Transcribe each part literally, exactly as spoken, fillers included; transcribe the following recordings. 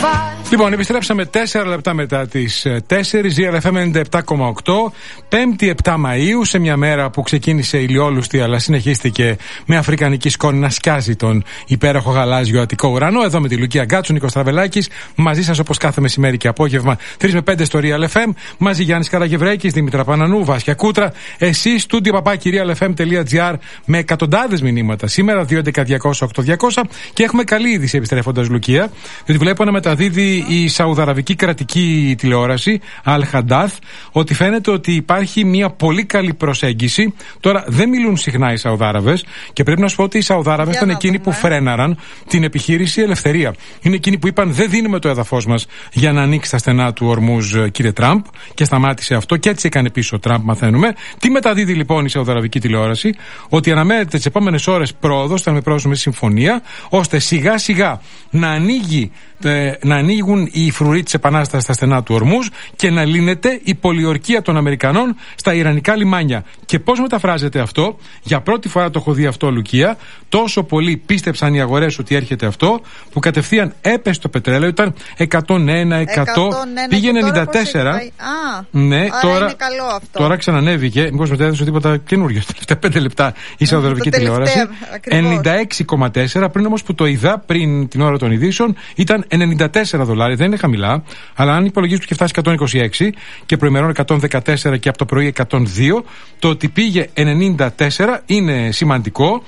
Λοιπόν, επιστρέψαμε τέσσερα λεπτά μετά τις τέσσερις, Real εφ εμ ενενήντα επτά κόμμα οκτώ, Πέμπτη επτά Μαΐου, σε μια μέρα που ξεκίνησε ηλιόλουστη αλλά συνεχίστηκε με αφρικανική σκόνη να σκιάζει τον υπέροχο γαλάζιο αττικό ουρανό. Εδώ με τη Λουκία Γκάτσου, Νίκος Τραβελάκης, μαζί σας όπως κάθε μεσημέρι και απόγευμα, τρεις με πέντε στο Real εφ εμ, μαζί Γιάννης Καραγευρέκης, Δήμητρα Πανανού, Βάσια Κούτρα, εσείς, στούντιο παπάκι real f m dot g r, με εκατοντάδες μηνύματα σήμερα, δύο έντεκα διακόσια οκτώ διακόσια, και έχουμε καλή είδηση επιστρέφοντας, Λουκία, διότι βλέπω να μεταδίδει η Σαουδαραβική κρατική τηλεόραση Al Hadath ότι φαίνεται ότι υπάρχει μια πολύ καλή προσέγγιση. Τώρα δεν μιλούν συχνά οι Σαουδάραβες και πρέπει να σου πω ότι οι Σαουδάραβες ήταν εκείνοι που φρέναραν την επιχείρηση Ελευθερία. Είναι εκείνοι που είπαν δεν δίνουμε το έδαφος μας για να ανοίξει τα στενά του Ορμούζ, κύριε Τραμπ, και σταμάτησε αυτό και έτσι έκανε πίσω ο Τραμπ, μαθαίνουμε. Τι μεταδίδει λοιπόν η Σαουδαραβική τηλεόραση? Ότι αναμένεται τις επόμενες ώρες πρόοδος, θα με πρόσουμε συμφωνία, ώστε σιγά σιγά να ανοίγει να ανοίγουν οι φρουροί της επανάστασης στα στενά του Ορμούζ και να λύνεται η πολιορκία των Αμερικανών στα ιρανικά λιμάνια. Και πώς μεταφράζεται αυτό? Για πρώτη φορά το έχω δει αυτό, Λουκία. Τόσο πολύ πίστεψαν οι αγορές ότι έρχεται αυτό, που κατευθείαν έπεσε το πετρέλαιο. Ήταν εκατόν ένα, εκατό, πήγε ενενήντα τέσσερα. Α, ναι, άρα τώρα, είναι καλό αυτό. Τώρα ξανανέβηκε. Μήπως μετέδωσε τίποτα καινούριο στα πέντε λεπτά η Σαουδαραβική τηλεόραση. ενενήντα έξι κόμμα τέσσερα. Πριν όμως που το είδα, πριν την ώρα των ειδήσεων, ήταν ενενήντα τέσσερα δολάρια, δεν είναι χαμηλά, αλλά αν υπολογίζεις ότι είχε φτάσει εκατόν είκοσι έξι και προημερών εκατόν δεκατέσσερα και από το πρωί εκατόν δύο, το ότι πήγε ενενήντα τέσσερα είναι σημαντικό.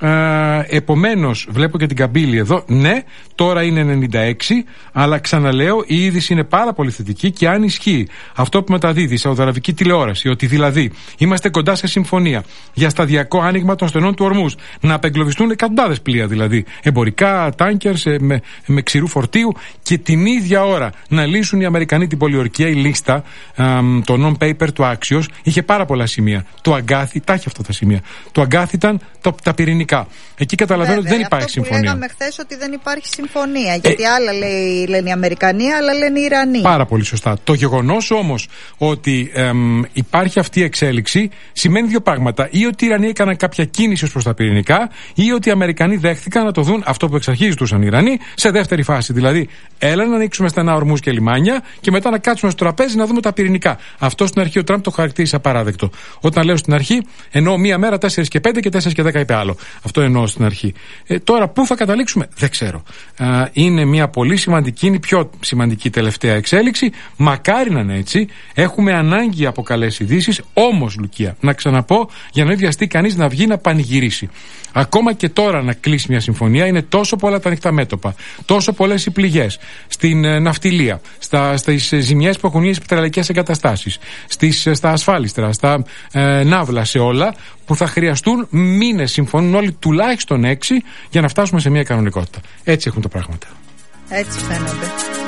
Ε, επομένως, βλέπω και την καμπύλη εδώ. Ναι, τώρα είναι ενενήντα έξι, αλλά ξαναλέω, η είδηση είναι πάρα πολύ θετική και αν ισχύει αυτό που μεταδίδει η Σαουδαραβική τηλεόραση, ότι δηλαδή είμαστε κοντά σε συμφωνία για σταδιακό άνοιγμα των στενών του Ορμούζ, να απεγκλωβιστούν εκατοντάδες πλοία δηλαδή, εμπορικά, τάνκερς, με, με ξηρού φορτίου, και την ίδια ώρα να λύσουν οι Αμερικανοί την πολιορκία. Η λίστα, ε, το non-paper του Axios, είχε πάρα πολλά σημεία. Το αγκάθι, τα έχει αυτά τα σημεία. Το αγκάθι ήταν το, τα πυρηνικά. Εκεί καταλαβαίνω ότι δεν υπάρχει αυτό συμφωνία. Λέγαμε χθες ότι δεν υπάρχει συμφωνία. Γιατί ε, άλλα λέει, λένε οι Αμερικανοί, άλλα λένε οι Ιρανοί. Πάρα πολύ σωστά. Το γεγονός όμως ότι εμ, υπάρχει αυτή η εξέλιξη σημαίνει δύο πράγματα. Ή ότι οι Ιρανοί έκαναν κάποια κίνηση ως προς τα πυρηνικά, ή ότι οι Αμερικανοί δέχτηκαν να το δουν αυτό που εξ αρχής ζητούσαν οι Ιρανοί σε δεύτερη φάση. Δηλαδή, έλα να ανοίξουμε στενά ορμούς και λιμάνια και μετά να κάτσουμε στο τραπέζι να δούμε τα πυρηνικά. Αυτό στην αρχή ο Τραμπ το χαρακτήρισε απαράδεκτο. Όταν λέω στην αρχή, εννοώ μία μέρα τέσσερις και πέντε και τέσσερις και δέκα είπε άλλο. Αυτό εννοώ στην αρχή. Ε, τώρα, πού θα καταλήξουμε, δεν ξέρω. Α, είναι μια πολύ σημαντική, είναι η πιο σημαντική τελευταία εξέλιξη. Μακάρι να είναι έτσι. Έχουμε ανάγκη από καλές ειδήσεις. Όμως, Λουκία, να ξαναπώ, για να μην βιαστεί κανείς να βγει να πανηγυρίσει. Ακόμα και τώρα να κλείσει μια συμφωνία, είναι τόσο πολλά τα ανοιχτά μέτωπα, τόσο πολλές οι πληγές στην ε, ναυτιλία, στα, στις ζημιές που έχουν γίνει στις πετρελαϊκές εγκαταστάσεις, στις, στα ασφάλιστρα, στα ε, ναύλα, σε όλα, που θα χρειαστούν μήνες, συμφωνούν όλοι, τουλάχιστον έξι, για να φτάσουμε σε μια κανονικότητα. Έτσι έχουν τα πράγματα. Έτσι φαίνονται.